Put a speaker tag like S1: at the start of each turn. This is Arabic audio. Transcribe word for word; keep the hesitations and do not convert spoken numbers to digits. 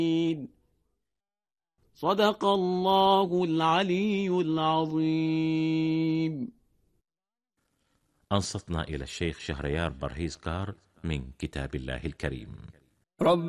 S1: صدق الله العلي العظيم.
S2: أنصتنا إلى الشيخ شهريار برهيزكار من كتاب الله الكريم.
S1: رب